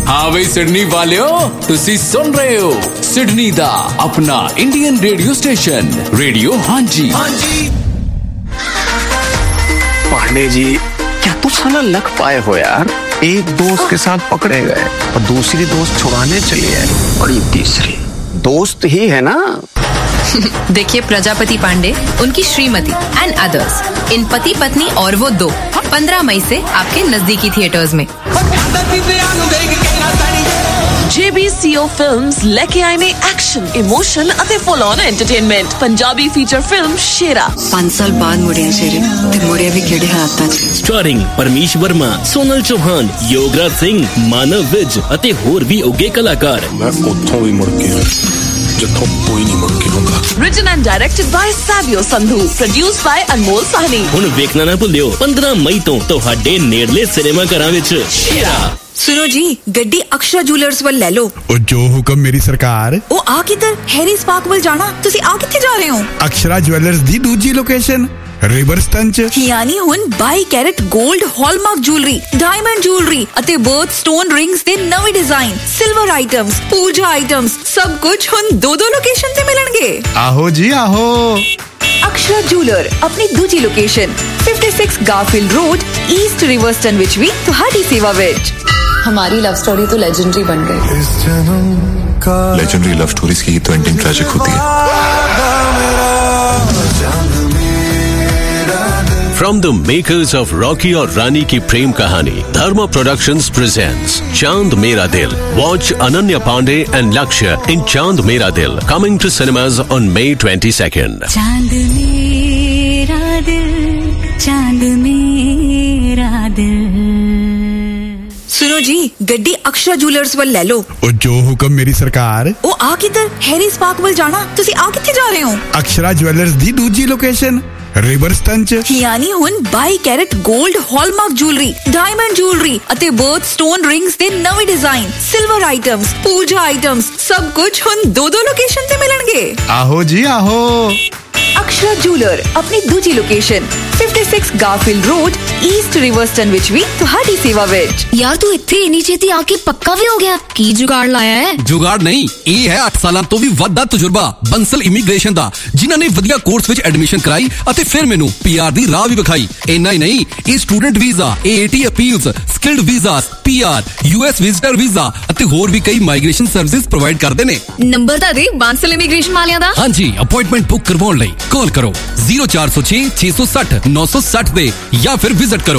हाँ भाई सिडनी वालियो, तुसी सुन रहे हो सिडनी दा अपना इंडियन रेडियो स्टेशन रेडियो हांजी। पांडे जी, क्या तू साला लक पाए हो यार? एक दोस्त के साथ पकड़े गए और दूसरी दोस्त छुड़ाने चली है और ये तीसरी दोस्त ही है ना। देखिए प्रजापति पांडे, उनकी श्रीमती एंड अदर्स, इन पति पत्नी और वो दो 15 मई से आपके नजदीकी थिएटर्स में। JBCO फिल्म्स लेके आए ने एक्शन, इमोशन ਅਤੇ full on entertainment Punjabi feature film शेरा। 5 साल बाद मुड़िया शेरे ते मुड़िया भी केड़े हालातां च। स्टारिंग परमीश वर्मा, सोनल चौहान, योगराज सिंह, मानव विज ਅਤੇ ਹੋਰ ਵੀ ਉੱਗੇ ਕਲਾਕਾਰ। मैं ਉੱਥੋਂ ਵੀ ਮੁੜ ਕੇ ਜਿੱਥੋਂ ਕੋਈ ਨਹੀਂ ਮੁੜ ਕੇ ਆਉਂਦਾ। Written and directed by Savio Sandhu, produced by Anmol Sahni। ਹੁਣ ਵੇਖਣਾ ਨਾ ਭੁੱਲਿਓ 15 ਮਈ ਤੋਂ ਤੁਹਾਡੇ ਨੇੜਲੇ ਸਿਨੇਮਾ ਘਰਾਂ ਵਿੱਚ ਸ਼ੇਰਾ। सुनो जी, गड्डी अक्षरा जूलर्स वाल ले लो। ओ जो हुक्म मेरी सरकार। ओ आ किधर? हैरी स्पार्क वाल जाना। तुसी आ किथे जा रहे हो? अक्षरा ज्वेलर्स दी दूजी लोकेशन रिवरस्टन च। यानी हुन 22 carat gold hallmark jewellery, diamond jewellery ਅਤੇ बर्थ स्टोन रिंग्स ਦੇ ਨਵੇਂ डिजाइन, सिल्वर आइटम्स, पूजा आइटम्स, सब कुछ हुन दो लोकेशन ਤੇ ਮਿਲਣਗੇ। आहो जी आहो। अक्षरा जूलर अपनी दूजी लोकेशन 56 गारफील्ड रोड, ईस्ट रिवरस्टन विच भी ਤੁਹਾਡੀ सेवा विच। हमारी लव स्टोरी तो लेजेंडरी बन गई। लेजेंडरी लव स्टोरीज की तो एंडिंग ट्रैजिक होती है। From the makers of Rocky और रानी की प्रेम कहानी, Dharma Productions presents Chand Mera Dil. Watch Ananya Pandey and Lakshya in Chand Mera Dil, coming to cinemas on May 22nd. Chand Mera Dil, Chand Mera Dil। सुनो जी, गड्डी Akshara jewellers वाल ले लो। ओ जो हुक्म मेरी सरकार। ओ आ किधर? हैरी स्पार्क वाल जाना। तुसी आ किथे जा रहे हो? अक्षरा ज्वेलर्स दी दूजी लोकेशन रिवरस्टन च। यानी हुन 22 carat gold hallmark jewellery, diamond jewellery ਅਤੇ बर्थ स्टोन रिंग्स ਦੇ ਨਵੇਂ डिजाइन, सिल्वर आइटम्स, पूजा आइटम्स, सब कुछ हुन दो लोकेशन ਤੇ ਮਿਲਣਗੇ। आहो जी आहो। अक्षरा जूलर अपनी दूजी लोकेशन 56 गारफील्ड रोड, ईस्ट रिवरस्टन विच भी ਤੁਹਾਡੀ सेवा विच। यार तू ਇੱਥੇ ਇੰਨੀ ਛੇਤੀ ਆ ਕੇ ਪੱਕਾ ਵੀ ਹੋ ਗਿਆ? ਕੀ ਜੁਗਾੜ ਲਾਇਆ ਹੈ? ਜੁਗਾੜ ਨਹੀਂ, ਇਹ ਹੈ 8 ਸਾਲਾਂ ਤੋਂ ਵੀ ਵੱਧ ਦਾ ਤਜਰਬਾ ਬੰਸਲ ਇਮੀਗ੍ਰੇਸ਼ਨ ਦਾ, ਜਿਨ੍ਹਾਂ ਨੇ ਵਧੀਆ ਕੋਰਸ ਵਿੱਚ ਐਡਮਿਸ਼ਨ ਕਰਾਈ ਅਤੇ ਫਿਰ ਮੈਨੂੰ PR ਦੀ ਰਾਹ ਵੀ ਵਿਖਾਈ। ਇੰਨਾ ਹੀ ਨਹੀਂ, ਇਹ student visa, AAT appeals, skilled visas, PR, US visitor visa ਅਤੇ ਹੋਰ ਵੀ ਕਈ ਮਾਈਗ੍ਰੇਸ਼ਨ ਸਰਵਿਸਿਜ਼ ਪ੍ਰੋਵਾਈਡ ਕਰਦੇ ਨੇ। ਨੰਬਰ ਤਾਂ ਦੇ ਬੰਸਲ ਇਮੀਗ੍ਰੇਸ਼ਨ ਵਾਲਿਆਂ ਦਾ। ਹਾਂਜੀ, ਅਪਾਇੰਟਮੈਂਟ ਬੁੱਕ ਕਰਵਾਉਣ ਲਈ ਕਾਲ ਕਰੋ 0406 660 960 ਤੇ ਜਾਂ ਫਿਰ ਵਿਜ਼ਿਟ ਕਰੋ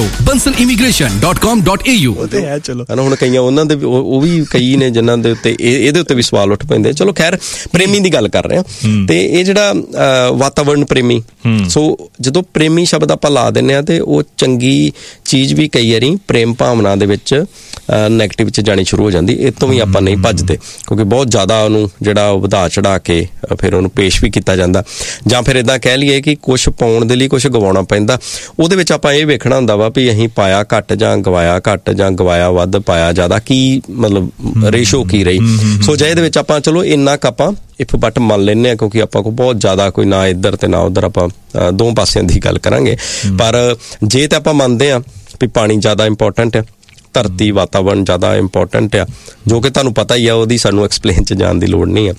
bansalimigration.com.au। ਉਹ ਤੇ ਹੈ। ਚਲੋ ਹੁਣ ਕਈਆਂ ਉਹਨਾਂ ਦੇ ਉਹ ਵੀ ਕਈ ਨੇ ਜਿਨ੍ਹਾਂ ਦੇ ਉੱਤੇ ਇਹਦੇ ਉੱਤੇ ਵੀ ਸਵਾਲ ਉੱਠ ਪੈਂਦੇ। ਚਲੋ ਖੈਰ, ਪ੍ਰੇਮੀ ਦੀ ਗੱਲ ਕਰ ਰਹੇ ਹਾਂ ਤੇ ਇਹ ਜਿਹੜਾ ਵਾਤਾਵਰਣ ਪ੍ਰੇਮੀ, ਸੋ ਜਦੋਂ ਪ੍ਰੇਮੀ ਸ਼ਬਦ ਆਪਾਂ ਲਾ ਦਿੰਦੇ ਹਾਂ ਤੇ ਉਹ ਚੰਗੀ ਚੀਜ਼ ਵੀ ਕਈ ਵਾਰੀ ਪ੍ਰੇਮ ਭਾਵਨਾ ਦੇ ਵਿੱਚ ਨੈਗੇਟਿਵ 'ਚ ਜਾਣੀ ਸ਼ੁਰੂ ਹੋ ਜਾਂਦੀ। ਇਹ ਤੋਂ ਵੀ ਆਪਾਂ ਨਹੀਂ ਭੱਜਦੇ ਕਿਉਂਕਿ ਬਹੁਤ ਜ਼ਿਆਦਾ ਉਹਨੂੰ ਜਿਹੜਾ ਵਧਾ ਚੜਾ ਕੇ ਫਿਰ ਉਹਨੂੰ ਪੇਸ਼ ਵੀ ਕੀਤਾ ਜਾਂਦਾ, ਜਾਂ ਫਿਰ ਇੱਦਾਂ ਕਹਿ ਲਈਏ ਕਿ ਕੁਛ ਪਾਉਣ ਦੇ ਲਈ ਕੁਛ ਗਵਾਉਣਾ ਪੈਂਦਾ। ਉਹਦੇ ਵਿੱਚ ਆਪਾਂ ਇਹ ਵੇਖਣਾ ਹੁੰਦਾ ਵਾ ਵੀ ਅਸੀਂ ਪਾਇਆ ਘੱਟ ਜਾਂ ਗਵਾਇਆ ਘੱਟ ਜਾਂ ਗਵਾਇਆ ਵੱਧ, ਪਾਇਆ ਜ਼ਿਆਦਾ, ਕੀ ਮਤਲਬ ਰੇਸ਼ੋ ਕੀ ਰਹੀ। ਸੋ ਜੇ ਇਹਦੇ ਵਿੱਚ ਆਪਾਂ ਚਲੋ ਇੰਨਾ ਕੁ ਆਪਾਂ ਇਫ ਬਟ ਮੰਨ ਲੈਂਦੇ ਹਾਂ ਕਿਉਂਕਿ ਆਪਾਂ ਕੋਲ ਬਹੁਤ ਜ਼ਿਆਦਾ ਕੋਈ ਨਾ ਇੱਧਰ ਤੇ ਨਾ ਉੱਧਰ, ਆਪਾਂ ਦੋ ਪਾਸਿਆਂ ਦੀ ਗੱਲ ਕਰਾਂਗੇ। ਪਰ ਜੇ ਤਾਂ ਆਪਾਂ ਮੰਨਦੇ ਹਾਂ ਵੀ ਪਾਣੀ ਜ਼ਿਆਦਾ ਇੰਪੋਰਟੈਂਟ ਆ, ਧਰਤੀ ਵਾਤਾਵਰਨ ਜ਼ਿਆਦਾ ਇੰਪੋਰਟੈਂਟ ਆ, ਜੋ ਕਿ ਤੁਹਾਨੂੰ ਪਤਾ ਹੀ ਆ, ਉਹਦੀ ਸਾਨੂੰ ਐਕਸਪਲੇਨ 'ਚ ਜਾਣ ਦੀ ਲੋੜ ਨਹੀਂ ਆ,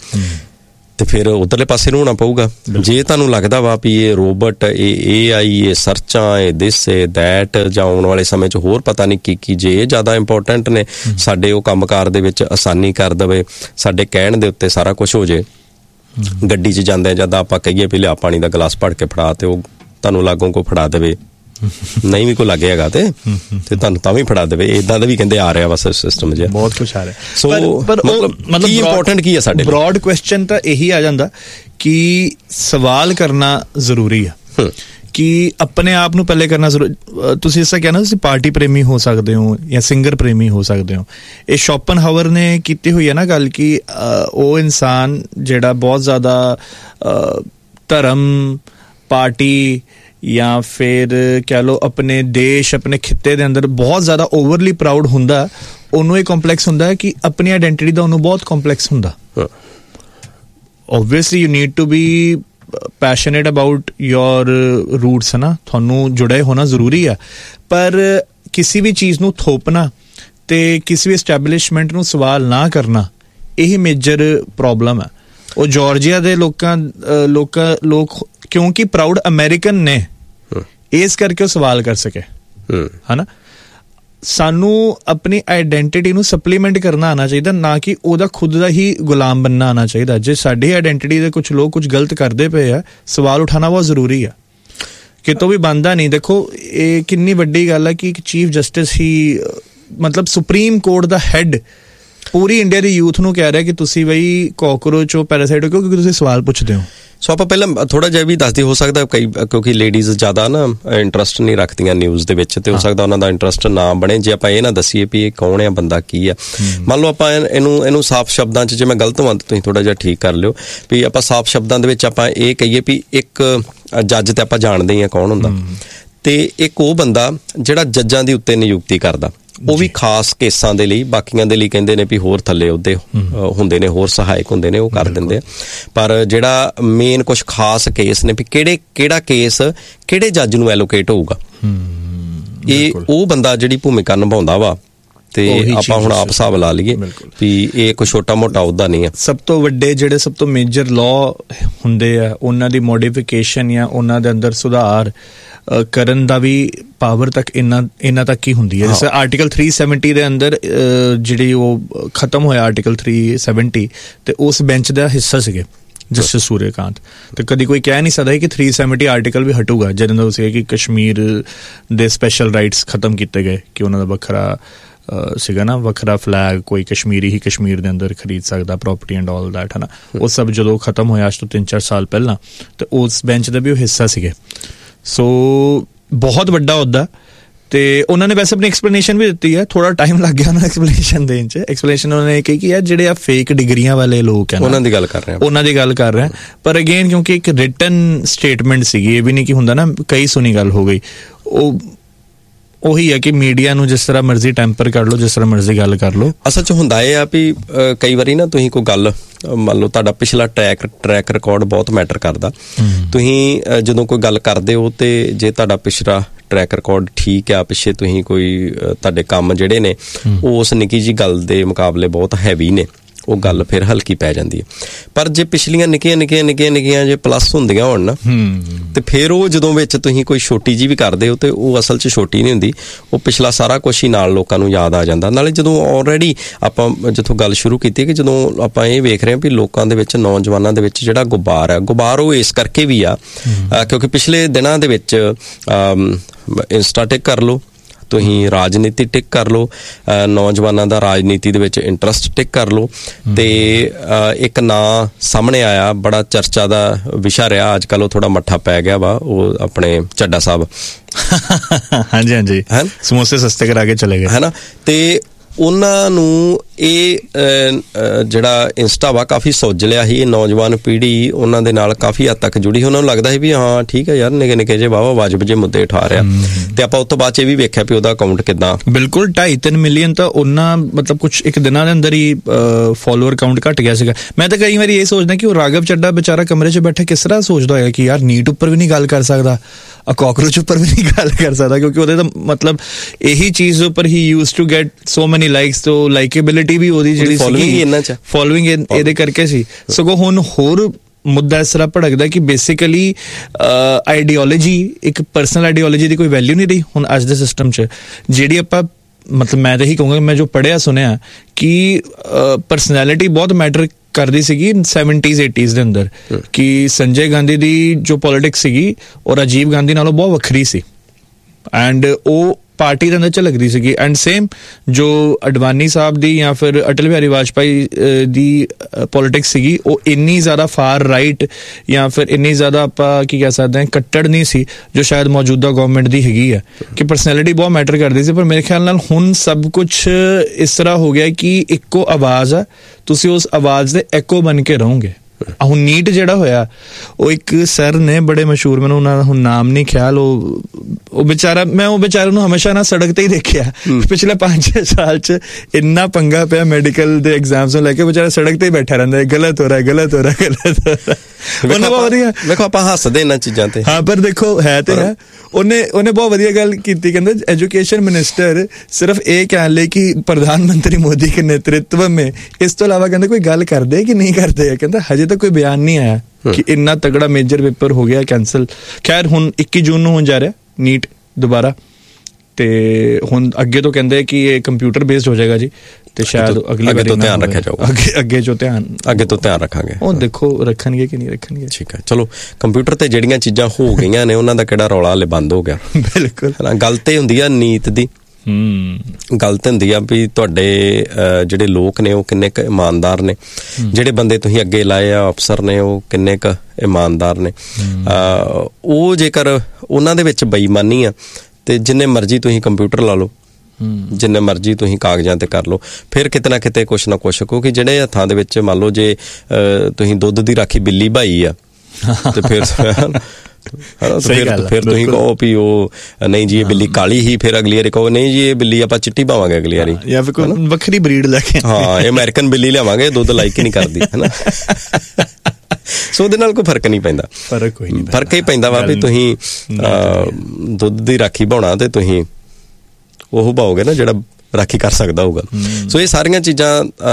ਤੇ ਫਿਰ ਉਧਰਲੇ ਪਾਸੇ ਨੂੰ ਹੋਣਾ ਪਊਗਾ। ਜੇ ਤੁਹਾਨੂੰ ਲੱਗਦਾ ਵਾ ਵੀ ਇਹ ਰੋਬੋਟ, ਇਹ AI, ਇਹ ਸਰਚਾਂ, ਇਹ ਦਿਸ, ਇਹ ਦੈਟ, ਜਾਂ ਆਉਣ ਵਾਲੇ ਸਮੇਂ 'ਚ ਹੋਰ ਪਤਾ ਨਹੀਂ ਕੀ ਜੇ ਇਹ ਜ਼ਿਆਦਾ ਇੰਪੋਰਟੈਂਟ ਨੇ, ਸਾਡੇ ਉਹ ਕੰਮਕਾਰ ਦੇ ਵਿੱਚ ਆਸਾਨੀ ਕਰ ਦੇਵੇ, ਸਾਡੇ ਕਹਿਣ ਦੇ ਉੱਤੇ ਸਾਰਾ ਕੁਛ ਹੋ ਜੇ। ਗੱਡੀ 'ਚ ਜਾਂਦੇ ਜਦ ਆਪਾਂ ਕਹੀਏ ਵੀ ਲਿਆ ਪਾਣੀ ਦਾ ਗਲਾਸ ਭਰ ਕੇ ਫੜਾ, ਤੇ ਉਹ ਤੁਹਾਨੂੰ ਲਾਗੋਂ ਕੋ ਫੜਾ ਦੇਵੇ, ਨਹੀਂ ਵੀ ਕੋਈ ਲੱਗੇ ਹੈਗਾ ਤੇ ਤੁਹਾਨੂੰ ਤਾਂ ਵੀ ਫੜਾ ਦੇਵੇ। ਏਦਾਂ ਦਾ ਵੀ ਕਹਿੰਦੇ ਆ ਰਿਹਾ ਵਾ ਸਿਸਟਮ ਜਿਹਾ, ਬਹੁਤ ਕੁਛ ਆ ਰਿਹਾ। ਸੋ ਮਤਲਬ ਕੀ ਇੰਪੋਰਟੈਂਟ ਕੀ ਆ ਸਾਡੇ ਬ੍ਰੌਡ ਕੁਐਸਚਨ ਤਾਂ ਇਹੀ ਆ ਜਾਂਦਾ ਕਿ ਸਵਾਲ ਕਰਨਾ ਜ਼ਰੂਰੀ ਆ, ਕਿ ਆਪਣੇ ਆਪ ਨੂੰ ਪਹਿਲੇ ਕਰਨਾ ਜ਼ਰੂਰੀ। ਤੁਸੀਂ ਇਸ ਤਰ੍ਹਾਂ ਕਹਿਣਾ ਤੁਸੀਂ ਪਾਰਟੀ ਪ੍ਰੇਮੀ ਹੋ ਸਕਦੇ ਹੋ ਜਾਂ ਸਿੰਗਰ ਪ੍ਰੇਮੀ ਹੋ ਸਕਦੇ ਹੋ। ਇਹ ਸ਼ੋਪਨਹਾਵਰ ਨੇ ਕੀਤੀ ਹੋਈ ਹੈ ਨਾ ਗੱਲ ਕਿ ਉਹ ਇਨਸਾਨ ਜਿਹੜਾ ਬਹੁਤ ਜ਼ਿਆਦਾ ਧਰਮ, ਪਾਰਟੀ ਜਾਂ ਫਿਰ ਕਹਿ ਲਓ ਆਪਣੇ ਦੇਸ਼, ਆਪਣੇ ਖਿੱਤੇ ਦੇ ਅੰਦਰ ਬਹੁਤ ਜ਼ਿਆਦਾ ਓਵਰਲੀ ਪ੍ਰਾਊਡ ਹੁੰਦਾ, ਉਹਨੂੰ ਇਹ ਕੰਪਲੈਕਸ ਹੁੰਦਾ ਕਿ ਆਪਣੀ ਆਇਡੈਂਟਿਟੀ ਦਾ ਉਹਨੂੰ ਬਹੁਤ ਕੰਪਲੈਕਸ ਹੁੰਦਾ। Obviously you need to be passionate about your roots, ਹੈ ਨਾ, ਤੁਹਾਨੂੰ ਜੁੜੇ ਹੋਣਾ ਜ਼ਰੂਰੀ ਆ। ਪਰ ਕਿਸੇ ਵੀ ਚੀਜ਼ ਨੂੰ ਥੋਪਣਾ ਤੇ ਕਿਸੇ ਵੀ ਐਸਟੈਬਲਿਸ਼ਮੈਂਟ ਨੂੰ ਸਵਾਲ ਨਾ ਕਰਨਾ, ਇਹ ਮੇਜਰ ਪ੍ਰੋਬਲਮ ਹੈ। ਉਹ ਜਾਰਜੀਆ ਦੇ ਲੋਕ ਕਿਉਂਕਿ ਪ੍ਰਾਊਡ ਅਮਰੀਕਨ ਨੇ, ਇਸ ਕਰਕੇ ਉਹ ਸਵਾਲ ਕਰ ਸਕੇ, ਹਨਾ। ਸਾਨੂੰ ਆਪਣੀ ਆਈਡੈਂਟਿਟੀ ਨੂੰ ਸਪਲੀਮੈਂਟ ਕਰਨਾ ਆਉਣਾ ਚਾਹੀਦਾ, ਨਾ ਕਿ ਉਹਦਾ ਖੁਦ ਦਾ ਹੀ ਗੁਲਾਮ ਬਣਨਾ ਆਉਣਾ ਚਾਹੀਦਾ। ਜੇ ਸਾਡੀ ਆਈਡੈਂਟਿਟੀ ਦੇ ਕੁਝ ਲੋਕ ਕੁਝ ਗਲਤ ਕਰਦੇ ਪਏ ਆ, ਸਵਾਲ ਉਠਾਉਣਾ ਬਹੁਤ ਜ਼ਰੂਰੀ ਆ, ਕਿਤੋਂ ਵੀ ਬਣਦਾ ਨਹੀਂ। ਦੇਖੋ ਇਹ ਕਿੰਨੀ ਵੱਡੀ ਗੱਲ ਹੈ ਕਿ ਇੱਕ ਚੀਫ ਜਸਟਿਸ ਹੀ, ਮਤਲਬ ਸੁਪਰੀਮ ਕੋਰਟ ਦਾ ਹੈਡ ਪੂਰੀ ਇੰਡੀਆ ਦੀ ਯੂਥ ਨੂੰ ਕਹਿ ਰਿਹਾ ਕਿ ਤੁਸੀਂ ਬਈ ਕਾਕਰੋਚ ਹੋ, ਪੈਰਾਸਾਈਟ ਹੋ, ਕਿਉਂਕਿ ਤੁਸੀਂ ਸਵਾਲ ਪੁੱਛਦੇ ਹੋ। ਸੋ ਆਪਾਂ ਪਹਿਲਾਂ ਥੋੜਾ ਜਿਹਾ ਵੀ ਦੱਸਦੇ, ਹੋ ਸਕਦਾ ਕਈ ਕਿਉਂਕਿ ਲੇਡੀਜ਼ ਜ਼ਿਆਦਾ ਨਾ ਇੰਟਰਸਟ ਨਹੀਂ ਰੱਖਦੀਆਂ ਨਿਊਜ਼ ਦੇ ਵਿੱਚ, ਤੇ ਹੋ ਸਕਦਾ ਉਹਨਾਂ ਦਾ ਇੰਟਰਸਟ ਨਾ ਬਣੇ ਜੇ ਆਪਾਂ ਇਹ ਨਾ ਦੱਸੀਏ ਵੀ ਇਹ ਕੌਣ ਆ, ਬੰਦਾ ਕੀ ਆ। ਮੰਨ ਲਓ ਆਪਾਂ ਇਹਨੂੰ ਸਾਫ਼ ਸ਼ਬਦਾਂ 'ਚ, ਜੇ ਮੈਂ ਗਲਤ ਹਾਂ ਤੁਸੀਂ ਥੋੜਾ ਜਿਹਾ ਠੀਕ ਕਰ ਲਿਓ, ਵੀ ਆਪਾਂ ਸਾਫ਼ ਸ਼ਬਦਾਂ ਦੇ ਵਿੱਚ ਆਪਾਂ ਇਹ ਕਹੀਏ ਵੀ ਇੱਕ ਜੱਜ ਤੇ ਆਪਾਂ ਜਾਣਦੇ ਹੀ ਆ ਕੌਣ ਹੁੰਦਾ, ਤੇ ਇੱਕ ਉਹ ਬੰਦਾ ਜਿਹੜਾ ਜੱਜਾਂ ਦੇ ਉੱਤੇ ਨਿਯੁਕਤੀ ਕਰਦਾ, ਉਹ ਵੀ ਖਾਸ ਕੇਸਾਂ ਦੇ ਲਈ, ਬਾਕੀਆਂ ਦੇ ਲਈ ਕਹਿੰਦੇ ਨੇ ਵੀ ਹੋਰ ਥੱਲੇ ਉਹਦੇ ਹੁੰਦੇ ਨੇ, ਹੋਰ ਸਹਾਇਕ ਹੁੰਦੇ ਨੇ, ਉਹ ਕਰ ਦਿੰਦੇ ਆ। ਪਰ ਜਿਹੜਾ ਮੇਨ ਕੁਝ ਖਾਸ ਕੇਸ ਨੇ ਵੀ ਕਿਹੜਾ ਕੇਸ ਕਿਹੜੇ ਜੱਜ ਨੂੰ ਐਲੋਕੇਟ ਹੋਊਗਾ, ਇਹ ਉਹ ਬੰਦਾ ਜਿਹੜੀ ਭੂਮਿਕਾ ਨਿਭਾਉਂਦਾ ਵਾ। ਤੇ ਆਪਾਂ ਹੁਣ ਆਪ ਹਿਸਾਬ ਲਾ ਲਈਏ ਵੀ ਇਹ ਕੋਈ ਛੋਟਾ ਮੋਟਾ ਉਹਦਾ ਨਹੀਂ ਆ। ਸਭ ਤੋਂ ਵੱਡੇ ਜਿਹੜੇ ਸਭ ਤੋਂ ਮੇਜਰ ਲਾਅ ਹੁੰਦੇ ਆ, ਉਹਨਾਂ ਦੀ ਮੋਡੀਫਿਕੇਸ਼ਨ ਜਾਂ ਉਹਨਾਂ ਦੇ ਅੰਦਰ ਸੁਧਾਰ ਕਰਨ ਦਾ ਵੀ ਪਾਵਰ ਤੱਕ ਇਹਨਾਂ ਤੱਕ ਹੀ ਹੁੰਦੀ ਹੈ। ਜਿਵੇਂ ਆਰਟੀਕਲ 370 ਦੇ ਅੰਦਰ ਜਿਹੜੀ ਉਹ ਖਤਮ ਹੋਇਆ ਆਰਟੀਕਲ 370, ਤੇ ਉਸ ਬੈਂਚ ਦਾ ਹਿੱਸਾ ਸੀਗੇ ਜਸਟਿਸ ਸੂਰਿਆਕਾਂਤ। ਤੇ ਕਦੀ ਕੋਈ ਕਹਿ ਨਹੀਂ ਸਕਦਾ ਕਿ 370 ਆਰਟੀਕਲ ਵੀ ਹਟੂਗਾ, ਜਿਹਦੇ ਨਾਲ ਸੀਗਾ ਕਿ ਕਸ਼ਮੀਰ ਦੇ ਸਪੈਸ਼ਲ ਰਾਈਟਸ ਖਤਮ ਕੀਤੇ ਗਏ, ਕਿ ਉਹਨਾਂ ਦਾ ਵੱਖਰਾ ਸੀਗਾ ਨਾ, ਵੱਖਰਾ ਫਲੈਗ ਕੋਈ ਕਸ਼ਮੀਰੀ ਹੀ ਕਸ਼ਮੀਰ ਦੇ ਅੰਦਰ ਖਰੀਦ ਸਕਦਾ, ਪ੍ਰੋਪਰਟੀ ਐਂਡ ਆਲ ਦੈਟ, ਹੈ ਨਾ। ਉਹ ਸਭ ਜਦੋਂ ਖਤਮ ਹੋਇਆ ਅੱਜ ਤੋਂ 3-4 ਸਾਲ ਪਹਿਲਾਂ, ਤੇ ਉਸ ਬੈਂਚ ਦਾ ਵੀ ਉਹ ਹਿੱਸਾ ਸੀਗੇ। ਸੋ ਬਹੁਤ ਵੱਡਾ ਅਹੁਦਾ, ਤੇ ਉਹਨਾਂ ਨੇ ਵੈਸੇ ਆਪਣੀ ਐਕਸਪਲੇਨੇਸ਼ਨ ਵੀ ਦਿੱਤੀ ਹੈ। ਥੋੜਾ ਟਾਈਮ ਲੱਗ ਗਿਆ ਉਹਨਾਂ ਐਕਸਪਲੇਨੇਸ਼ਨ ਦੇਣ 'ਚ। ਐਕਸਪਲੇਨੇਸ਼ਨ ਉਹਨਾਂ ਨੇ ਕਹੀ ਕਿ ਯਾਰ ਜਿਹੜੇ ਆ ਫੇਕ ਡਿਗਰੀਆਂ ਵਾਲੇ ਲੋਕ ਹੈ, ਉਹਨਾਂ ਦੀ ਗੱਲ ਕਰ ਰਹੇ, ਪਰ ਅਗੇਨ ਕਿਉਂਕਿ ਇੱਕ ਰਿਟਨ ਸਟੇਟਮੈਂਟ ਸੀਗੀ, ਇਹ ਵੀ ਨਹੀਂ ਕਿ ਹੁੰਦਾ ਨਾ ਕਈ ਸੁਣੀ ਗੱਲ ਹੋ ਗਈ। ਉਹੀ ਹੈ ਕਿ ਮੀਡੀਆ ਨੂੰ ਜਿਸ ਤਰ੍ਹਾਂ ਮਰਜ਼ੀ ਟੈਂਪਰ ਕਰ ਲਓ, ਜਿਸ ਤਰ੍ਹਾਂ ਮਰਜ਼ੀ ਗੱਲ ਕਰ ਲਓ। ਅਸਲ 'ਚ ਹੁੰਦਾ ਇਹ ਆ ਵੀ ਕਈ ਵਾਰੀ ਨਾ ਤੁਸੀਂ ਕੋਈ ਗੱਲ, ਮੰਨ ਲਓ ਤੁਹਾਡਾ ਪਿਛਲਾ ਟਰੈਕ ਰਿਕਾਰਡ ਬਹੁਤ ਮੈਟਰ ਕਰਦਾ। ਤੁਸੀਂ ਜਦੋਂ ਕੋਈ ਗੱਲ ਕਰਦੇ ਹੋ, ਤੇ ਜੇ ਤੁਹਾਡਾ ਪਿਛਲਾ ਟਰੈਕ ਰਿਕਾਰਡ ਠੀਕ ਆ, ਪਿੱਛੇ ਤੁਸੀਂ ਕੋਈ ਤੁਹਾਡੇ ਕੰਮ ਜਿਹੜੇ ਨੇ ਉਹ ਉਸ ਨਿੱਕੀ ਜਿਹੀ ਗੱਲ ਦੇ ਮੁਕਾਬਲੇ ਬਹੁਤ ਹੈਵੀ ਨੇ, ਉਹ ਗੱਲ ਫਿਰ ਹਲਕੀ ਪੈ ਜਾਂਦੀ ਹੈ। ਪਰ ਜੇ ਪਿਛਲੀਆਂ ਨਿੱਕੀਆਂ ਜੇ ਪਲੱਸ ਹੁੰਦੀਆਂ ਹੋਣ ਨਾ, ਤੇ ਫਿਰ ਉਹ ਜਦੋਂ ਵਿੱਚ ਤੁਸੀਂ ਕੋਈ ਛੋਟੀ ਜੀ ਵੀ ਕਰਦੇ ਹੋ, ਤੇ ਉਹ ਅਸਲ 'ਚ ਛੋਟੀ ਨਹੀਂ ਹੁੰਦੀ, ਉਹ ਪਿਛਲਾ ਸਾਰਾ ਕੁਛ ਹੀ ਨਾਲ ਲੋਕਾਂ ਨੂੰ ਯਾਦ ਆ ਜਾਂਦਾ। ਨਾਲੇ ਜਦੋਂ ਆਲਰੇਡੀ ਆਪਾਂ ਜਿੱਥੋਂ ਗੱਲ ਸ਼ੁਰੂ ਕੀਤੀ ਕਿ ਜਦੋਂ ਆਪਾਂ ਇਹ ਵੇਖ ਰਹੇ ਹਾਂ ਵੀ ਲੋਕਾਂ ਦੇ ਵਿੱਚ, ਨੌਜਵਾਨਾਂ ਦੇ ਵਿੱਚ ਜਿਹੜਾ ਗੁਬਾਰ ਉਹ ਇਸ ਕਰਕੇ ਵੀ ਆ ਕਿਉਂਕਿ ਪਿਛਲੇ ਦਿਨਾਂ ਦੇ ਵਿੱਚ ਇੰਸਟਾ ਟਿਕ ਕਰ ਲਓ, ਤੁਸੀਂ ਰਾਜਨੀਤੀ ਟਿਕ ਕਰ ਲਓ, ਨੌਜਵਾਨਾਂ ਦਾ ਰਾਜਨੀਤੀ ਦੇ ਵਿੱਚ ਇੰਟਰਸਟ ਟਿਕ ਕਰ ਲਓ, ਤੇ ਇੱਕ ਨਾਂ ਸਾਹਮਣੇ ਆਇਆ, ਬੜਾ ਚਰਚਾ ਦਾ ਵਿਸ਼ਾ ਰਿਹਾ ਅੱਜ ਕੱਲ੍ਹ, ਉਹ ਥੋੜਾ ਮੱਠਾ ਪੈ ਗਿਆ ਵਾ, ਉਹ ਆਪਣੇ ਚੱਡਾ ਸਾਹਿਬ। ਹਾਂਜੀ ਸਮੋਸੇ ਸਸਤੇ ਕਰਾ ਕੇ ਚਲੇ ਗਏ, ਹੈ ਨਾ। ਤੇ ਉਹਨਾਂ ਨੂੰ ਇਹ ਜਿਹੜਾ ਇੰਸਟਾ ਵਾ ਕਾਫੀ ਸੁੱਝ ਲਿਆ ਸੀ। ਇਹ ਨੌਜਵਾਨ ਪੀੜ੍ਹੀ ਉਹਨਾਂ ਦੇ ਨਾਲ ਕਾਫੀ ਹੱਦ ਤੱਕ ਜੁੜੀ, ਉਹਨਾਂ ਨੂੰ ਲੱਗਦਾ ਸੀ ਵੀ ਹਾਂ ਠੀਕ ਹੈ ਯਾਰ, ਨਿੱਕੇ ਜਿਹੇ ਵਾਹਵਾ ਵਾਜਬ ਜਿਹੇ ਮੁੱਦੇ ਉਠਾ ਰਿਹਾ। ਤੇ ਆਪਾਂ ਉਸ ਤੋਂ ਬਾਅਦ 'ਚ ਇਹ ਵੀ ਵੇਖਿਆ ਵੀ ਉਹਦਾ ਅਕਾਊਂਟ ਕਿੱਦਾਂ, ਬਿਲਕੁਲ 2.5-3 ਮਿਲੀਅਨ ਤਾਂ ਉਹਨਾਂ ਮਤਲਬ ਕੁਛ ਇੱਕ ਦਿਨਾਂ ਦੇ ਅੰਦਰ ਹੀ ਫੋਲੋਅਰ ਅਕਾਊਂਟ ਘੱਟ ਗਿਆ ਸੀਗਾ। ਮੈਂ ਤਾਂ ਕਈ ਵਾਰੀ ਇਹ ਸੋਚਦਾ ਕਿ ਉਹ ਰਾਘਵ ਚੱਡਾ ਵਿਚਾਰਾ ਕਮਰੇ 'ਚ ਬੈਠਾ ਕਿਸ ਤਰ੍ਹਾਂ ਸੋਚਦਾ ਹੋਏਗਾ ਕਿ ਯਾਰ ਨੀਟ ਉੱਪਰ ਵੀ ਨਹੀਂ ਗੱਲ ਕਰ ਸਕਦਾ, ਕਾਕਰੋਚ ਉੱਪਰ ਵੀ ਨਹੀਂ ਗੱਲ ਕਰ ਸਕਦਾ, ਕਿਉਂਕਿ ਉਹਦੇ ਤਾਂ ਮਤਲਬ ਇਹੀ ਚੀਜ਼ ਉੱਪਰ ਹੀ ਯੂਜ਼ ਟੂ ਗੈਟ ਸੋ ਮੈਨੀ ਲਾਈਕਸ। ਤੋ ਲਾਈਕੇਬਿਲਿਟੀ ਵੀ ਉਹਦੀ ਜਿਹੜੀ ਫੋਲੋਇੰਗ ਇਹਦੇ ਕਰਕੇ ਸੀ। ਸਗੋਂ ਹੁਣ ਹੋਰ ਮੁੱਦਾ ਇਸ ਤਰ੍ਹਾਂ ਭੜਕਦਾ ਕਿ ਬੇਸਿਕਲੀ ਆਈਡੀਓਲੋਜੀ, ਇੱਕ ਪਰਸਨਲ ਆਈਡੀਓਲੋਜੀ ਦੀ ਕੋਈ ਵੈਲਿਊ ਨਹੀਂ ਰਹੀ ਹੁਣ ਅੱਜ ਦੇ ਸਿਸਟਮ 'ਚ। ਜਿਹੜੀ ਆਪਾਂ ਮਤਲਬ ਮੈਂ ਤਾਂ ਇਹੀ ਕਹੂੰਗਾ, ਮੈਂ ਜੋ ਪੜ੍ਹਿਆ ਸੁਣਿਆ ਕਿ ਪਰਸਨੈਲਿਟੀ ਬਹੁਤ ਮੈਟਰ ਕਰਦੀ ਸੀਗੀ 70s 80s ਦੇ ਅੰਦਰ, ਕਿ ਸੰਜੇ ਗਾਂਧੀ ਦੀ ਜੋ ਪੋਲਿਟਿਕਸ ਸੀਗੀ ਉਹ ਰਾਜੀਵ ਗਾਂਧੀ ਨਾਲੋਂ ਬਹੁਤ ਵੱਖਰੀ ਸੀ, ਐਂਡ ਉਹ ਪਾਰਟੀ ਦੇ ਅੰਦਰ ਝਲਕਦੀ ਸੀਗੀ। ਐਂਡ ਸੇਮ ਜੋ ਅਡਵਾਨੀ ਸਾਹਿਬ ਦੀ ਜਾਂ ਫਿਰ ਅਟਲ ਬਿਹਾਰੀ ਵਾਜਪਾਈ ਦੀ ਪੋਲਿਟਿਕਸ ਸੀਗੀ, ਉਹ ਇੰਨੀ ਜ਼ਿਆਦਾ ਫਾਰ ਰਾਈਟ ਜਾਂ ਫਿਰ ਇੰਨੀ ਜ਼ਿਆਦਾ ਆਪਾਂ ਕੀ ਕਹਿ ਸਕਦੇ ਹਾਂ ਕੱਟੜ ਨਹੀਂ ਸੀ ਜੋ ਸ਼ਾਇਦ ਮੌਜੂਦਾ ਗਵਰਨਮੈਂਟ ਦੀ ਹੈਗੀ ਹੈ, ਕਿ ਪਰਸਨੈਲਿਟੀ ਬਹੁਤ ਮੈਟਰ ਕਰਦੀ ਸੀ। ਪਰ ਮੇਰੇ ਖਿਆਲ ਨਾਲ ਹੁਣ ਸਭ ਕੁਛ ਇਸ ਤਰ੍ਹਾਂ ਹੋ ਗਿਆ ਕਿ ਇੱਕੋ ਆਵਾਜ਼ ਆ, ਤੁਸੀਂ ਉਸ ਆਵਾਜ਼ ਦੇ ਐਕੋ ਬਣ ਕੇ ਰਹੋਗੇ। ਹੁਣ ਨੀਟ ਜਿਹੜਾ ਹੋਇਆ, ਉਹ ਇੱਕ ਸਰ ਨੇ ਬੜੇ ਮਸ਼ਹੂਰ, ਮੈਨੂੰ ਉਹਨਾਂ ਦਾ ਹੁਣ ਨਾਮ ਨਹੀਂ ਖਿਆਲ, ਉਹ ਵਿਚਾਰਾ, ਮੈਂ ਉਹ ਵਿਚਾਰੇ ਨੂੰ ਹਮੇਸ਼ਾ ਨਾ ਸੜਕ ਤੇ ਹੀ ਦੇਖਿਆ ਪਿਛਲੇ 5-6 ਸਾਲ ਚ। ਇੰਨਾ ਪੰਗਾ ਪਿਆ ਮੈਡੀਕਲ ਦੇ ਐਗਜ਼ਾਮਸ ਨੂੰ ਲੈ ਕੇ, ਵਿਚਾਰਾ ਸੜਕ ਤੇ ਹੀ ਬੈਠਾ ਰਹਿੰਦਾ, ਗਲਤ ਹੋ ਰਿਹਾ, ਗਲਤ ਹੋ ਰਿਹਾ, ਗਲਤ ਹੋ ਰਿਹਾ। ਉਹਨੇ ਬਹੁਤ ਵਧੀਆ, ਵੇਖੋ ਆਪਾਂ ਹੱਸਦੇ ਇਹਨਾਂ ਚੀਜ਼ਾਂ ਤੇ, ਹਾਂ, ਪਰ ਦੇਖੋ ਹੈ ਤੇ ਹੈ। ਉਹਨੇ ਬਹੁਤ ਵਧੀਆ ਗੱਲ ਕੀਤੀ, ਕਹਿੰਦਾ ਐਜੂਕੇਸ਼ਨ ਮਿਨਿਸਟਰ ਸਿਰਫ ਇਹ ਕਹਿਣ ਲਈ ਕਿ ਪ੍ਰਧਾਨ ਮੰਤਰੀ ਮੋਦੀ ਕੇ ਨੇਤृत्व में, ਇਸ ਤੋਂ ਇਲਾਵਾ ਕਹਿੰਦਾ ਕੋਈ ਗੱਲ ਕਰਦੇ ਕਿ ਨਹੀਂ ਕਰਦੇ। ਕਹਿੰਦਾ ਹਜੇ ਤੱਕ ਕੋਈ ਬਿਆਨ ਨਹੀਂ ਆਇਆ ਕਿ ਇੰਨਾ ਤਗੜਾ ਮੇਜਰ ਪੇਪਰ ਹੋ ਗਿਆ ਕੈਂਸਲ। ਖੈਰ ਹੁਣ 21 ਜੂਨ ਨੂੰ ਹੋਣ ਜਾ ਰਿਹਾ ਨੀਟ ਦੁਬਾਰਾ, ਤੇ ਹੁਣ ਅੱਗੇ ਤੋਂ ਕਹਿੰਦੇ ਕਿ ਇਹ ਕੰਪਿਊਟਰ ਬੇਸਡ ਹੋ ਜਾਏਗਾ ਜੀ, ਤੇ ਸ਼ਾਇਦ ਅਗਲੀ ਵਾਰ ਤੋਂ ਧਿਆਨ ਰੱਖਿਆ ਜਾਊਗਾ, ਅੱਗੇ ਤੋਂ ਧਿਆਨ ਰੱਖਾਂਗੇ। ਉਹ ਦੇਖੋ ਰੱਖਣਗੇ ਕਿ ਨਹੀਂ ਰੱਖਣਗੇ। ਠੀਕ ਹੈ, ਚਲੋ ਕੰਪਿਊਟਰ ਤੇ ਜਿਹੜੀਆਂ ਚੀਜ਼ਾਂ ਹੋ ਗਈਆਂ ਨੇ ਉਹਨਾਂ ਦਾ ਕਿਹੜਾ ਰੌਲਾ ਹਲੇ ਬੰਦ ਹੋ ਗਿਆ। ਬਿਲਕੁਲ, ਗੱਲ ਤੇ ਹੁੰਦੀ ਆ ਨੀਤ ਦੀ, ਗੱਲ ਤੇ ਹੁੰਦੀ ਆ ਵੀ ਤੁਹਾਡੇ ਜਿਹੜੇ ਲੋਕ ਨੇ ਉਹ ਕਿੰਨੇ ਕੁ ਇਮਾਨਦਾਰ ਨੇ, ਜਿਹੜੇ ਬੰਦੇ ਤੁਸੀਂ ਅੱਗੇ ਲਾਏ ਆ ਅਫਸਰ ਨੇ ਉਹ ਕਿੰਨੇ ਕੁ ਇਮਾਨਦਾਰ ਨੇ। ਉਹ ਜੇਕਰ ਉਹਨਾਂ ਦੇ ਵਿੱਚ ਬੇਈਮਾਨੀ ਆ ਤੇ ਜਿੰਨੇ ਮਰਜ਼ੀ ਤੁਸੀਂ ਕੰਪਿਊਟਰ ਲਾ ਲਓ, ਜਿੰਨੇ ਮਰਜ਼ੀ ਤੁਸੀਂ ਕਾਗਜ਼ਾਂ ਤੇ ਕਰ ਲਓ, ਫਿਰ ਕਿਤੇ ਨਾ ਕਿਤੇ ਕੁਛ ਨਾ ਕੁਛ, ਕਿਉਂਕਿ ਜਿਹੜੇ ਹੱਥਾਂ ਦੇ ਵਿੱਚ ਮੰਨ ਲਓ ਜੇ ਤੁਸੀਂ ਦੁੱਧ ਦੀ ਰਾਖੀ ਬਿੱਲੀ ਭਾਈ ਆ ਤੇ ਫਿਰ ਫਿਰ ਤੁਸੀਂ ਕਹੋ ਵੀ ਉਹ ਨਹੀਂ ਜੀ ਇਹ ਬਿੱਲੀ ਕਾਲੀ ਹੀ, ਫਿਰ ਅਗਲੀ ਵਾਰੀ ਕਹੋ ਨਹੀਂ ਜੀ ਇਹ ਬਿੱਲੀ ਆਪਾਂ ਚਿੱਟੀ ਪਾਵਾਂਗੇ ਅਗਲੀ ਵਾਰੀ, ਜਾਂ ਫਿਰ ਕੋਈ ਵੱਖਰੀ ਬਰੀਡ ਲੈ ਕੇ, ਹਾਂ ਇਹ ਅਮਰੀਕਨ ਬਿੱਲੀ ਲਿਆਵਾਂਗੇ, ਦੁੱਧ ਲਾਈਕ ਹੀ ਨਹੀਂ ਕਰਦੀ, ਹੈ ਨਾ। ਸੋ ਉਹਦੇ ਨਾਲ ਕੋਈ ਫਰਕ ਨਹੀਂ ਪੈਂਦਾ, ਫਰਕ ਹੀ ਪੈਂਦਾ ਵਾ ਵੀ ਤੁਸੀਂ ਦੁੱਧ ਦੀ ਰਾਖੀ ਭਾਉਣਾ ਤੇ ਤੁਸੀਂ ਉਹ ਭਾਓਗੇ ਨਾ ਜਿਹੜਾ ਰਾਖੀ ਕਰ ਸਕਦਾ ਹੋਊਗਾ। ਸੋ ਇਹ ਸਾਰੀਆਂ ਚੀਜ਼ਾਂ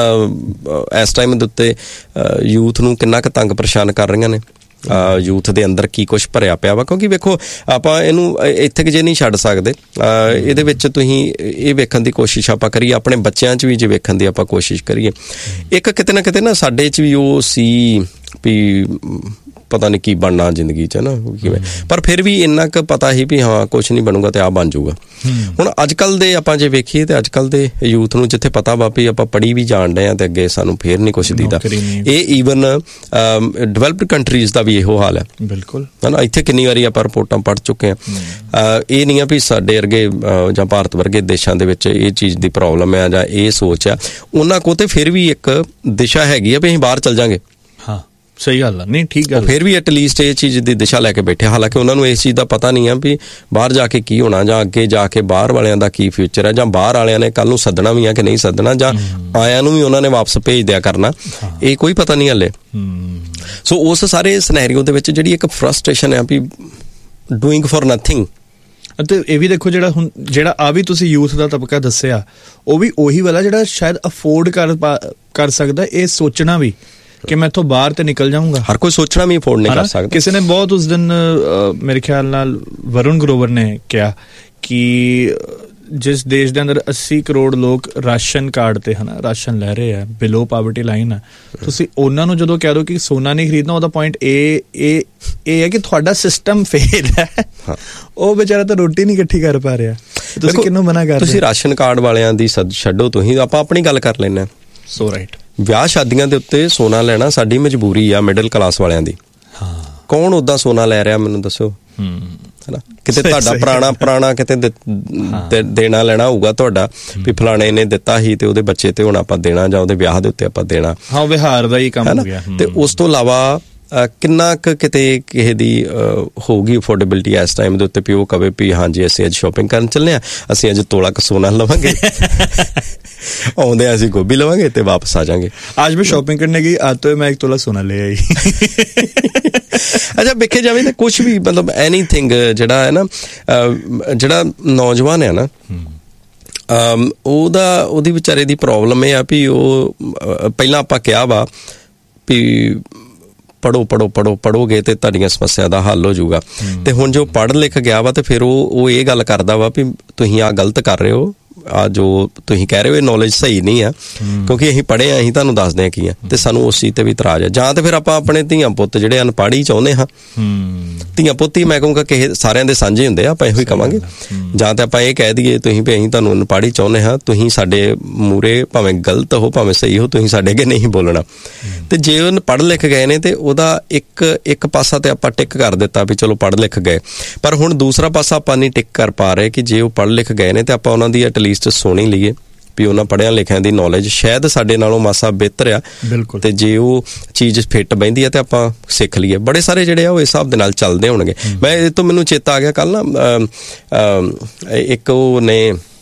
ਇਸ ਟਾਈਮ ਦੇ ਉੱਤੇ ਯੂਥ ਨੂੰ ਕਿੰਨਾ ਕੁ ਤੰਗ ਪਰੇਸ਼ਾਨ ਕਰ ਰਹੀਆਂ ਨੇ। ਯੂਥ ਦੇ ਅੰਦਰ ਕੀ ਕੁਛ ਭਰਿਆ ਪਿਆ ਵਾ, ਕਿਉਂਕਿ ਵੇਖੋ ਆਪਾਂ ਇਹਨੂੰ ਇੱਥੇ ਜੇ ਨਹੀਂ ਛੱਡ ਸਕਦੇ, ਇਹਦੇ ਵਿੱਚ ਤੁਸੀਂ ਇਹ ਵੇਖਣ ਦੀ ਕੋਸ਼ਿਸ਼ ਆਪਾਂ ਕਰੀਏ, ਆਪਣੇ ਬੱਚਿਆਂ 'ਚ ਵੀ ਜੇ ਵੇਖਣ ਦੀ ਆਪਾਂ ਕੋਸ਼ਿਸ਼ ਕਰੀਏ, ਇੱਕ ਕਿਤੇ ਨਾ ਕਿਤੇ ਨਾ ਸਾਡੇ 'ਚ ਵੀ ਉਹ ਸੀ ਵੀ ਪਤਾ ਨਹੀਂ ਕੀ ਬਣਨਾ ਜ਼ਿੰਦਗੀ 'ਚ, ਨਾ ਕਿਵੇਂ, ਪਰ ਫਿਰ ਵੀ ਇੰਨਾ ਕੁ ਪਤਾ ਹੀ ਵੀ ਹਾਂ ਕੁਛ ਨਹੀਂ ਬਣੂਗਾ ਤੇ ਆ ਬਣ ਜਾਊਗਾ। ਹੁਣ ਅੱਜ ਕੱਲ੍ਹ ਦੇ ਆਪਾਂ ਜੇ ਵੇਖੀਏ ਤੇ ਅੱਜ ਕੱਲ੍ਹ ਦੇ ਯੂਥ ਨੂੰ ਜਿੱਥੇ ਪਤਾ ਵਾ ਵੀ ਆਪਾਂ ਪੜ੍ਹੀ ਵੀ ਜਾਣ ਡਏ ਆ ਤੇ ਅੱਗੇ ਸਾਨੂੰ ਫੇਰ ਨਹੀਂ ਕੁਛ ਦੀਦਾ। ਇਹ ਈਵਨ ਡਿਵੈਲਪਡ ਕੰਟਰੀਜ਼ ਦਾ ਵੀ ਇਹੋ ਹਾਲ ਹੈ। ਬਿਲਕੁਲ, ਹੈ ਨਾ। ਇੱਥੇ ਕਿੰਨੀ ਵਾਰੀ ਆਪਾਂ ਰਿਪੋਰਟਾਂ ਪੜ੍ਹ ਚੁੱਕੇ ਹਾਂ। ਇਹ ਨਹੀਂ ਆ ਵੀ ਸਾਡੇ ਵਰਗੇ ਜਾਂ ਭਾਰਤ ਵਰਗੇ ਦੇਸ਼ਾਂ ਦੇ ਵਿੱਚ ਇਹ ਚੀਜ਼ ਦੀ ਪ੍ਰੋਬਲਮ ਹੈ ਜਾਂ ਇਹ ਸੋਚ ਆ, ਉਹਨਾਂ ਕੋਲ ਤੇ ਫਿਰ ਵੀ ਇੱਕ ਦਿਸ਼ਾ ਹੈਗੀ ਆ ਵੀ ਅਸੀਂ ਬਾਹਰ ਚੱਲ ਜਾਂਗੇ। ਹਾਂ, ਸਹੀ ਗੱਲ ਆ, ਨਹੀਂ ਠੀਕ ਗੱਲ। ਫਿਰ ਵੀ ਐਟਲੀਸਟ ਇਹ ਚੀਜ਼ ਦੀ ਦਿਸ਼ਾ ਲੈ ਕੇ ਬੈਠੇ, ਹਾਲਾਂਕਿ ਉਹਨਾਂ ਨੂੰ ਇਸ ਚੀਜ਼ ਦਾ ਪਤਾ ਨਹੀਂ ਆ ਵੀ ਬਾਹਰ ਜਾ ਕੇ ਕੀ ਹੋਣਾ, ਜਾਂ ਅੱਗੇ ਜਾ ਕੇ ਬਾਹਰ ਵਾਲਿਆਂ ਦਾ ਕੀ ਫਿਊਚਰ ਹੈ, ਜਾਂ ਬਾਹਰ ਵਾਲਿਆਂ ਨੇ ਕੱਲ ਨੂੰ ਸੱਦਣਾ ਵੀ ਆ ਕਿ ਨਹੀਂ ਸੱਦਣਾ, ਜਾਂ ਆਇਆਂ ਨੂੰ ਵੀ ਉਹਨਾਂ ਨੇ ਵਾਪਸ ਭੇਜ ਦਿਆ ਕਰਨਾ, ਇਹ ਕੋਈ ਪਤਾ ਨਹੀਂ ਹਲੇ। ਸੋ ਉਸ ਸਾਰੇ ਸਿਨੈਰੀਓ ਦੇ ਵਿੱਚ ਜਿਹੜੀ ਇੱਕ ਫਰਸਟ੍ਰੇਸ਼ਨ ਹੈ ਵੀ ਡੂਇੰਗ ਫॉर ਨਥਿੰਗ। ਅਤੇ ਇਹ ਵੀ ਦੇਖੋ ਜਿਹੜਾ ਆ ਵੀ ਤੁਸੀਂ ਯੂਥ ਦਾ ਤਬਕਾ ਦੱਸਿਆ, ਉਹ ਵੀ ਉਹੀ ਵਾਲਾ ਜਿਹੜਾ ਸ਼ਾਇਦ ਅਫੋਰਡ ਕਰ ਸਕਦਾ ਇਹ ਸੋਚਣਾ ਵੀ ਕਿ ਮੈਂ ਇੱਥੋਂ ਬਾਹਰ ਤੇ ਨਿਕਲ ਜਾਊਂਗਾ। ਹਰ ਕੋਈ ਸੋਚਣਾ ਵੀ ਅਫੋਰਡ ਨਹੀਂ ਕਰ ਸਕਦਾ। ਕਿਸੇ ਨੇ ਬਹੁਤ ਉਸ ਦਿਨ ਮੇਰੇ ਖਿਆਲ ਨਾਲ ਵਰੁਣ ਗਰੋਵਰ ਨੇ ਕਿਹਾ ਕਿ ਜਿਸ ਦੇਸ਼ ਦੇ ਅੰਦਰ 80 ਕਰੋੜ ਲੋਕ ਰਾਸ਼ਨ ਕਾਰਡ ਤੇ ਰਾਸ਼ਨ ਲੈ ਰਹੇ ਆ, ਬਿਲੋ ਪਾਵਰਟੀ ਲਾਈਨ ਆ, ਤੁਸੀਂ ਉਹਨਾਂ ਨੂੰ ਜਦੋਂ ਕਹਿ ਦੋ ਕਿ ਸੋਨਾ ਨਹੀਂ ਖਰੀਦਣਾ, ਉਹਦਾ ਪੁਆਇੰਟ ਇਹ ਹੈ ਕਿ ਤੁਹਾਡਾ ਸਿਸਟਮ ਫੇਲ ਹੈ। ਉਹ ਵਿਚਾਰਾ ਤਾਂ ਰੋਟੀ ਨਹੀਂ ਇਕੱਠੀ ਕਰ ਪਾ ਰਿਹਾ, ਤੁਸੀਂ ਕਿਹਨੂੰ ਮਨਾ ਕਰ ਰਹੇ? ਤੁਸੀਂ ਰਾਸ਼ਨ ਕਾਰਡ ਵਾਲਿਆਂ ਦੀ ਛੱਡੋ, ਤੁਸੀਂ ਆਪਾਂ ਆਪਣੀ ਗੱਲ ਕਰ ਲੈਂਦੇ ਹਾਂ। ਸੋ ਰਾਈਟ, ਵਿਆਹ ਸ਼ਾਦੀਆਂ ਦੇ ਉੱਤੇ ਸੋਨਾ ਲੈਣਾ ਸਾਡੀ ਮਜਬੂਰੀ ਆ, ਮਿਡਲ ਕਲਾਸ ਵਾਲਿਆਂ ਦੀ। ਕੌਣ ਓਦਾਂ ਸੋਨਾ ਲੈ ਰਿਹਾ ਮੈਨੂੰ ਦੱਸੋ, ਹੈਨਾ। ਕਿਤੇ ਤੁਹਾਡਾ ਪੁਰਾਣਾ ਕਿਤੇ ਦੇਣਾ ਲੈਣਾ ਹੋਊਗਾ ਤੁਹਾਡਾ ਵੀ ਫਲਾਣੇ ਨੇ ਦਿੱਤਾ ਸੀ ਤੇ ਉਹਦੇ ਬੱਚੇ ਤੇ ਹੁਣ ਆਪਾਂ ਦੇਣਾ, ਜਾਂ ਉਹਦੇ ਵਿਆਹ ਦੇ ਉੱਤੇ ਆਪਾਂ ਦੇਣਾ। ਹਾਂ, ਵਿਹਾਰ ਦਾ ਹੀ ਕੰਮ ਹੋ ਗਿਆ। ਤੇ ਉਸ ਤੋਂ ਇਲਾਵਾ ਕਿੰਨਾ ਕੁ ਕਿਤੇ ਕਿਸੇ ਦੀ ਹੋਊਗੀ ਅਫੋਰਡੇਬਿਲਿਟੀ ਇਸ ਟਾਈਮ ਦੇ ਉੱਤੇ ਵੀ ਉਹ ਕਵੇ ਵੀ ਹਾਂਜੀ ਅਸੀਂ ਅੱਜ ਸ਼ੋਪਿੰਗ ਕਰਨ ਚੱਲੇ ਆ, ਅਸੀਂ ਅੱਜ ਤੋਲਾ ਕ ਸੋਨਾ ਲਵਾਂਗੇ, ਆਉਂਦੇ ਅਸੀਂ ਗੋਭੀ ਲਵਾਂਗੇ ਤੇ ਵਾਪਸ ਆ ਜਾਵਾਂਗੇ। ਅੱਜ ਮੈਂ ਸ਼ੋਪਿੰਗ ਕਰਨੇ ਗਈ, आज तो मैं 1 तोला सोना ले आई। ਅੱਛਾ, ਵੇਖੇ ਜਾਵੇ ਤਾਂ ਕੁਛ ਵੀ ਮਤਲਬ ਐਨੀਥਿੰਗ ਜਿਹੜਾ ਹੈ ਨਾ, ਜਿਹੜਾ ਨੌਜਵਾਨ ਹੈ ਨਾ, ਉਹਦੀ ਵਿਚਾਰੇ ਦੀ ਪ੍ਰੋਬਲਮ ਇਹ ਆ ਵੀ ਉਹ ਪਹਿਲਾਂ ਆਪਾਂ ਕਿਹਾ ਵਾ ਵੀ ਪੜੋਗੇ ਤੇ ਤੁਹਾਡੀਆਂ ਸਮੱਸਿਆ ਦਾ ਹੱਲ ਹੋ ਜਾਊਗਾ, ਤੇ ਹੁਣ ਜੋ ਪੜ੍ਹ ਲਿਖ ਗਿਆ ਵਾ ਤੇ ਫਿਰ ਉਹ ਇਹ ਗੱਲ ਕਰਦਾ ਵਾ ਵੀ ਤੁਸੀਂ ਆਹ ਗਲਤ ਕਰ ਰਹੇ ਹੋ, ਆ ਜੋ ਤੁਸੀਂ ਕਹਿ ਰਹੇ ਹੋ ਇਹ ਨੌਲੇਜ ਸਹੀ ਨਹੀਂ ਆ, ਕਿਉਂਕਿ ਅਸੀਂ ਪੜ੍ਹੇ ਆ, ਅਸੀਂ ਤੁਹਾਨੂੰ ਦੱਸਦੇ ਹਾਂ ਕੀ ਆ, ਤੇ ਸਾਨੂੰ ਉਸ ਚੀਜ਼ ਤੇ ਵੀ ਇਤਰਾਜ਼ ਹੈ। ਜਾਂ ਤੇ ਫਿਰ ਆਪਾਂ ਆਪਣੇ ਧੀਆਂ ਪੁੱਤ ਜਿਹੜੇ ਅਨਪੜ੍ਹ ਹੀ ਚਾਹੁੰਦੇ ਹਾਂ, ਧੀਆਂ ਪੁੱਤ ਹੀ ਮੈਂ ਕਹੂੰਗਾ ਕਿ ਸਾਰਿਆਂ ਦੇ ਸਾਂਝੇ ਹੁੰਦੇ ਆ, ਆਪਾਂ ਇਹੋ ਹੀ ਕਵਾਂਗੇ। ਜਾਂ ਤੇ ਆਪਾਂ ਇਹ ਕਹਿ ਦਈਏ ਤੁਸੀਂ ਵੀ ਅਸੀਂ ਤੁਹਾਨੂੰ ਅਨਪੜ੍ਹ ਹੀ ਚਾਹੁੰਦੇ ਹਾਂ, ਤੁਸੀਂ ਸਾਡੇ ਮੂਹਰੇ ਭਾਵੇਂ ਗਲਤ ਹੋ ਭਾਵੇਂ ਸਹੀ ਹੋ, ਤੁਸੀਂ ਸਾਡੇ ਅੱਗੇ ਨਹੀਂ ਬੋਲਣਾ। ਤੇ ਜੇ ਉਹ ਪੜ੍ਹ ਲਿਖ ਗਏ ਨੇ ਤੇ ਉਹਦਾ ਇੱਕ ਪਾਸਾ ਤੇ ਆਪਾਂ ਟਿਕ ਕਰ ਦਿੱਤਾ ਵੀ ਚਲੋ ਪੜ੍ਹ ਲਿਖ ਗਏ, ਪਰ ਹੁਣ ਦੂਸਰਾ ਪਾਸਾ ਆਪਾਂ ਨਹੀਂ ਟਿਕ ਕਰ ਪਾ ਰਹੇ ਕਿ ਜੇ ਉਹ ਪੜ੍ਹ ਲਿਖ ਗਏ ਨੇ ਤੇ ਆਪਾਂ ਉਹਨਾਂ ਦੀ ਐਟਲੀਸਟ ਸੁਣ ਹੀ ਲਈਏ, ਵੀ ਉਹਨਾਂ ਪੜ੍ਹਿਆਂ ਲਿਖਿਆਂ ਦੀ ਨੌਲੇਜ ਸ਼ਾਇਦ ਸਾਡੇ ਨਾਲੋਂ ਮਾਸਾ ਬਿਹਤਰ ਆ। ਬਿਲਕੁਲ। ਤੇ ਜੇ ਉਹ ਚੀਜ਼ ਫਿੱਟ ਬਹਿੰਦੀ ਆ ਤੇ ਆਪਾਂ ਸਿੱਖ ਲਈਏ। ਬੜੇ ਸਾਰੇ ਜਿਹੜੇ ਆ ਉਹ ਇਸ ਹਿਸਾਬ ਦੇ ਨਾਲ ਚੱਲਦੇ ਹੋਣਗੇ। ਮੈਂ ਇਹ ਤੋਂ ਮੈਨੂੰ ਚੇਤਾ ਆ ਗਿਆ ਕੱਲ ਨਾ ਇੱਕ ਉਹ ਨੇ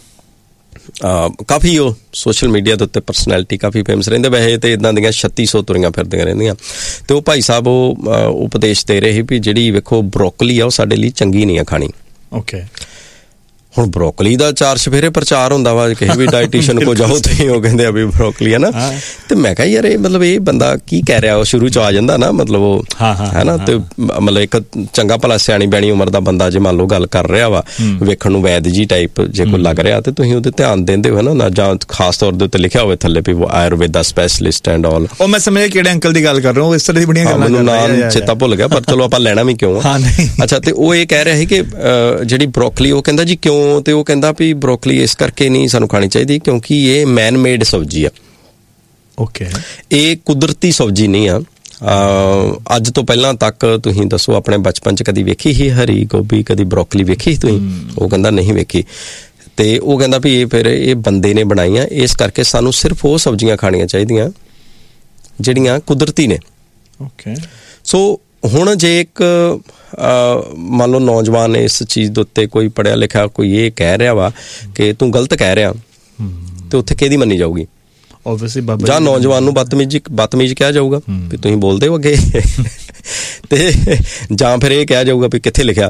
ਕਾਫੀ ਉਹ ਸੋਸ਼ਲ ਮੀਡੀਆ ਦੇ ਉੱਤੇ ਪਰਸਨੈਲਿਟੀ ਕਾਫੀ ਫੇਮਸ ਰਹਿੰਦੇ। ਵੈਸੇ ਤੇ ਇਦਾਂ ਦੀਆਂ 3600 ਤੁਰੀਆਂ ਫਿਰਦੀਆਂ ਰਹਿੰਦੀਆਂ। ਤੇ ਉਹ ਭਾਈ ਸਾਹਿਬ ਉਹ ਉਪਦੇਸ਼ ਦੇ ਰਹੇ ਸੀ ਵੀ ਜਿਹੜੀ ਵੇਖੋ ਬਰੋਕਲੀ ਆ ਉਹ ਸਾਡੇ ਲਈ ਚੰਗੀ ਨਹੀਂ ਆ ਖਾਣੀ। ਓਕੇ। ਹੁਣ ਬਰੋਕਲੀ ਦਾ 4 ਚੁਫੇਰੇ ਪ੍ਰਚਾਰ ਹੁੰਦਾ ਵਾ, ਕਿਸੇ ਵੀ ਡਾਇਟੀਸ਼ੀਅਨ ਕੋ ਜਾਓ ਤੇ ਉਹ ਕਹਿੰਦੇ ਆ ਵੀ ਬਰੋਕਲੀ ਹੈ ਨਾ। ਤੇ ਮੈਂ ਕਿਹਾ ਯਾਰ ਇਹ ਮਤਲਬ ਇਹ ਬੰਦਾ ਕੀ ਕਹਿ ਰਿਹਾ, ਉਹ ਸ਼ੁਰੂ ਚ ਆ ਜਾਂਦਾ ਨਾ ਮਤਲਬ ਉਹ ਹੈ ਨਾ। ਤੇ ਮਤਲਬ ਇੱਕ ਚੰਗਾ ਭਲਾ ਸਿਆਣੀ ਬਿਆਣੀ ਉਮਰ ਦਾ ਬੰਦਾ ਜੇ ਮੰਨ ਲਓ ਗੱਲ ਕਰ ਰਿਹਾ ਵਾ, ਵੇਖਣ ਨੂੰ ਵੈਦ ਜੀ ਟਾਈਪ ਜੇ ਕੋਈ ਲੱਗ ਰਿਹਾ, ਤੇ ਤੁਸੀਂ ਉਹਦੇ ਧਿਆਨ ਦਿੰਦੇ ਹੋ ਨਾ, ਜਾਂ ਖਾਸ ਤੌਰ ਦੇ ਉੱਤੇ ਲਿਖਿਆ ਹੋਵੇ ਥੱਲੇ ਵੀ ਆਯੁਰਵੇਦਾ ਸਪੈਸ਼ਲਿਸਟ ਐਂਡ ਆਲ। ਉਹ ਮੈਂ ਸਮਝਿਆ ਕਿਹੜੇ ਅੰਕਲ ਦੀ ਗੱਲ ਕਰ ਰਹੇ ਹੋ, ਇਸ ਤਰ੍ਹਾਂ ਦੀ ਬੜੀਆਂ ਗੱਲਾਂ ਮੈਨੂੰ ਨਾਮ ਚੇਤਾ ਭੁੱਲ ਗਿਆ, ਪਰ ਚਲੋ ਆਪਾਂ ਲੈਣਾ ਵੀ ਕਿਉਂ ਆ। ਅੱਛਾ, ਤੇ ਉਹ ਇਹ ਕਹਿ ਰਿਹਾ ਸੀ ਕਿ ਜਿਹੜੀ ਬਰੋਕਲੀ, ਉਹ ਕਹਿੰਦਾ ਜੀ ਕਿਉਂ, ਤੇ ਉਹ ਕਹਿੰਦਾ ਵੀ ਬਰੋਕਲੀ ਇਸ ਕਰਕੇ ਨਹੀਂ ਸਾਨੂੰ ਖਾਣੀ ਚਾਹੀਦੀ ਕਿਉਂਕਿ ਇਹ ਮੈਨ ਮੇਡ ਸਬਜ਼ੀ ਆ। ਓਕੇ। ਇਹ ਕੁਦਰਤੀ ਸਬਜ਼ੀ ਨਹੀਂ ਆ। ਅੱਜ ਤੋਂ ਪਹਿਲਾਂ ਤੱਕ ਤੁਸੀਂ ਦੱਸੋ ਆਪਣੇ ਬਚਪਨ ਚ ਕਦੀ ਵੇਖੀ ਸੀ ਹਰੀ ਗੋਭੀ, ਕਦੀ ਬਰੋਕਲੀ ਵੇਖੀ ਤੁਸੀਂ? ਉਹ ਕਹਿੰਦਾ ਨਹੀਂ ਵੇਖੀ। ਤੇ ਉਹ ਕਹਿੰਦਾ ਵੀ ਇਹ ਫਿਰ ਇਹ ਬੰਦੇ ਨੇ ਬਣਾਈਆਂ, ਇਸ ਕਰਕੇ ਸਾਨੂੰ ਸਿਰਫ ਉਹ ਸਬਜ਼ੀਆਂ ਖਾਣੀਆਂ ਚਾਹੀਦੀਆਂ ਜਿਹੜੀਆਂ ਕੁਦਰਤੀ ਨੇ। ਓਕੇ। ਸੋ ਹੁਣ ਜੇ ਇੱਕ ਮੰਨ ਲਓ ਨੌਜਵਾਨ ਇਸ ਚੀਜ਼ ਦੇ ਉੱਤੇ ਕੋਈ ਪੜ੍ਹਿਆ ਲਿਖਿਆ ਕੋਈ ਇਹ ਕਹਿ ਰਿਹਾ ਵਾ ਕਿ ਤੂੰ ਗਲਤ ਕਹਿ ਰਿਹਾ, ਤੇ ਉੱਥੇ ਕਿਹਦੀ ਮੰਨੀ ਜਾਊਗੀ? ਓਬਵੀਅਸਲੀ ਜਾਂ ਨੌਜਵਾਨ ਨੂੰ ਬਦਤਮੀਜ਼ ਕਿਹਾ ਜਾਊਗਾ ਵੀ ਤੁਸੀਂ ਬੋਲਦੇ ਹੋ ਅੱਗੇ, ਤੇ ਜਾਂ ਫਿਰ ਇਹ ਕਿਹਾ ਜਾਊਗਾ ਵੀ ਕਿੱਥੇ ਲਿਖਿਆ,